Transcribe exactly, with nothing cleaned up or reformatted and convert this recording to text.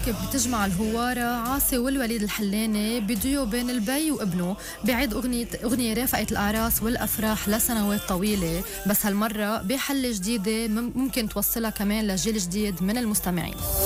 هيك بتجمع الهوارة عاصي والوليد الحلاني بديو بين البي وابنه بعيد أغنية أغنية رافقة الأعراس والأفراح لسنوات طويلة، بس هالمرة بحل جديدة ممكن توصلها كمان لجيل جديد من المستمعين.